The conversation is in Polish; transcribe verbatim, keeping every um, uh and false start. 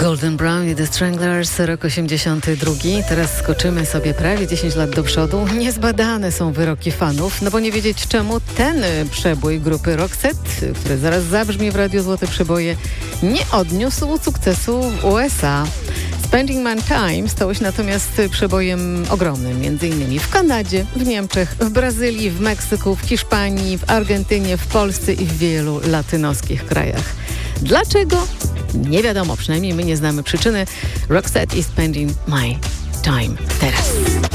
Golden Brown i The Stranglers, rok osiemdziesiąty drugi. Teraz skoczymy sobie prawie dziesięć lat do przodu. Niezbadane są wyroki fanów, no bo nie wiedzieć czemu ten przebój grupy Roxette, który zaraz zabrzmi w Radiu Złote Przeboje, nie odniósł sukcesu w U S A. Spending My Time stał się natomiast przebojem ogromnym, między innymi w Kanadzie, w Niemczech, w Brazylii, w Meksyku, w Hiszpanii, w Argentynie, w Polsce i w wielu latynoskich krajach. Dlaczego? Nie wiadomo, przynajmniej my nie znamy przyczyny. Roxette i Spending My Time teraz.